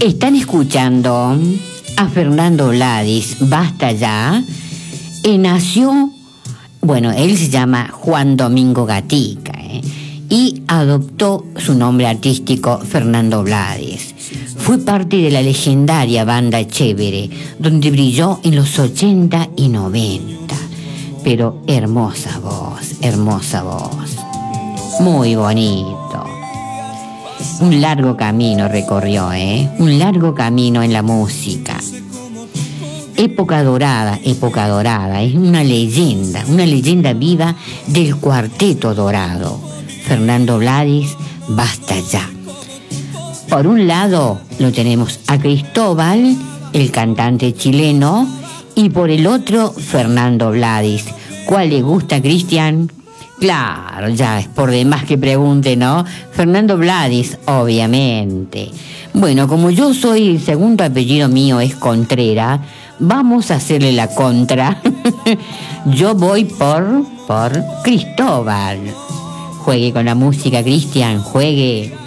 Están escuchando a Fernando Vladis, Basta Ya. Nació, él se llama Juan Domingo Gatica, y adoptó su nombre artístico Fernando Vladis. Fue parte de la legendaria banda Chévere, donde brilló en los 80 y 90. Pero hermosa voz, muy bonito. Un largo camino recorrió, un largo camino en la música. Época dorada, es una leyenda viva del cuarteto dorado. Fernando Vladis, Basta Ya. Por un lado lo tenemos a Cristóbal, el cantante chileno, y por el otro Fernando Vladis. ¿Cuál le gusta, Cristian? Claro, ya es por demás que pregunte, ¿no? Fernando Vladis, obviamente. Bueno, como yo soy, el segundo apellido mío es Contreras, vamos a hacerle la contra. Yo voy por Cristóbal. Juegue con la música, Cristian, juegue.